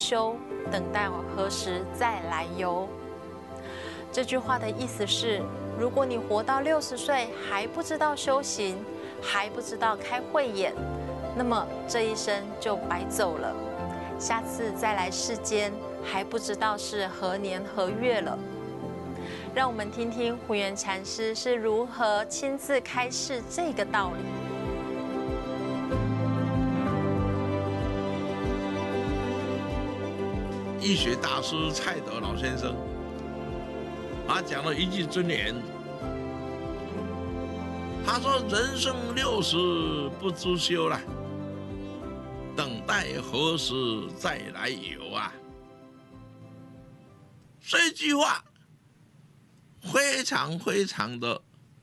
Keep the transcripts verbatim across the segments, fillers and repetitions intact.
休，等待何时再来游。这句话的意思是，如果你活到六十岁还不知道修行，还不知道开慧眼，那么这一生就白走了。下次再来世间，还不知道是何年何月了。让我们听听弘源禅师是如何亲自开示这个道理。 易学大师蔡德老先生，他讲了一句尊言，他说：“人生六十不知休啦，等待何时再来游啊。”这句话非常非常的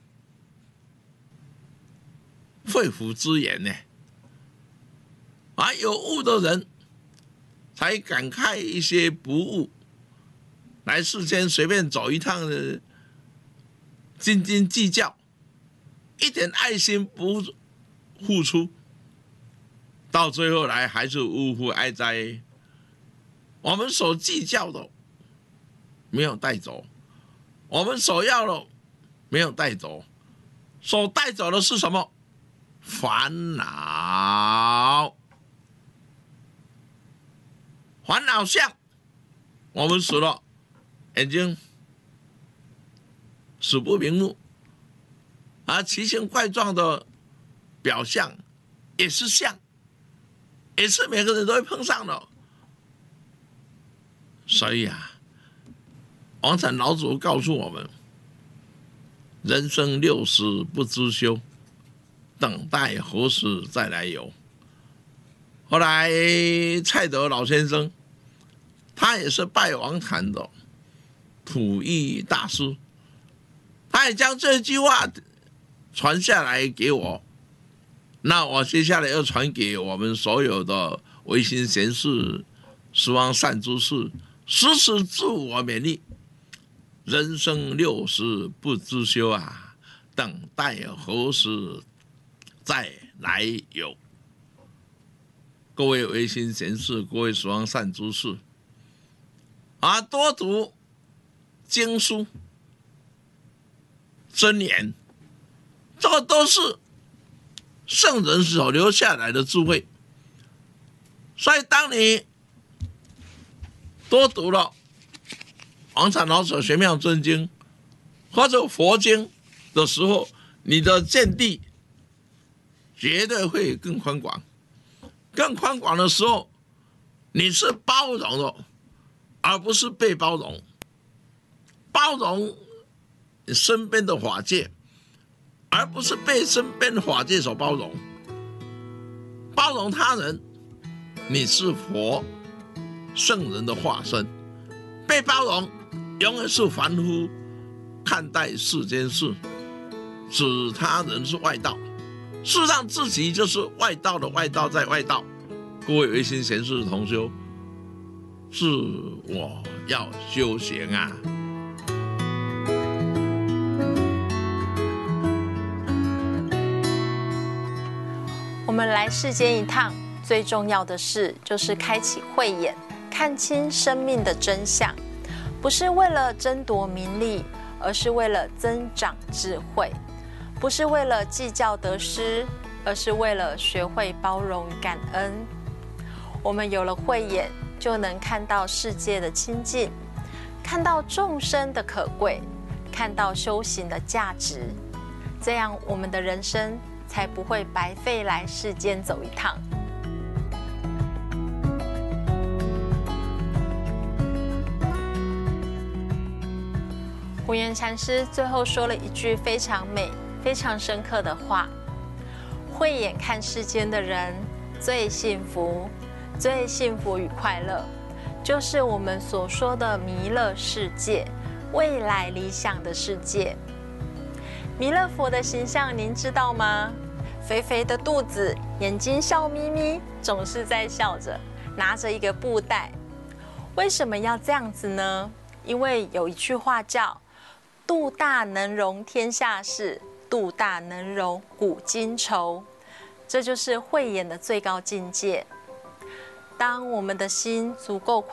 肺腑之言呢，而有悟的人才感慨一些不悟，来世间随便走一趟的，斤斤计较，一点爱心不付出，到最后来还是呜呼哀哉。我们所计较的没有带走，我们所要的没有带走，所带走的是什么？烦恼。烦恼相，我们死了，眼睛死不瞑目，而奇形怪状的表象也是相，也是每个人都会碰上的。所以啊，王禅老祖告诉我们：人生六十不知休，等待何时再来游。后来蔡德老先生，他也是拜王禅的普义大师，他也将这句话传下来给我。那我接下来要传给我们所有的唯心贤士、十方善知识，时时自我勉励：人生六十不知休啊，等待何时再来游。各位唯心贤士，各位十方善知识，啊，多读经书、真言，这个都是圣人所留下来的智慧。所以，当你多读了王禅老祖玄妙真经或者佛经的时候，你的见地绝对会更宽广。更宽广的时候，你是包容的，而不是被包容。包容你身边的法界，而不是被身边的法界所包容。包容他人，你是佛圣人的化身；被包容，永远是凡夫看待世间事，指他人是外道。事实上，自己就是外道的外道在外道。各位唯心贤士同修，自我要修行啊！ 我们来世间一趟，最重要的事就是开启慧眼，看清生命的真相，不是为了争夺名利，而是为了增长智慧。不是为了计较得失，而是为了学会包容与感恩。我们有了慧眼，就能看到世界的清净，看到众生的可贵，看到修行的价值，这样我们的人生才不会白费来世间走一趟。弘源禅师最后说了一句非常美、非常深刻的话：慧眼看世间的人最幸福，最幸福与快乐，就是我们所说的弥勒世界，未来理想的世界。弥勒佛的形象您知道吗？肥肥的肚子，眼睛笑眯眯，总是在笑着，拿着一个布袋。为什么要这样子呢？因为有一句话叫“度大能容天下事，度大能容古今愁”，这就是慧眼的最高境界。 当我们的心足够